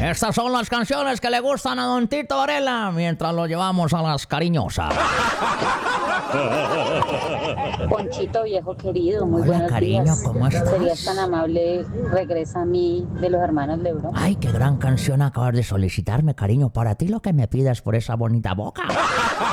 Estas son las canciones que le gustan a don Tito Varela mientras lo llevamos a las cariñosas. Ponchito, viejo querido, muy Hola, buenos cariño, días. ¿cómo estás? ¿Serías tan amable? Regresa a mí de los hermanos Lebron. Ay, qué gran canción acabas de solicitarme, cariño. Para ti lo que me pidas por esa bonita boca.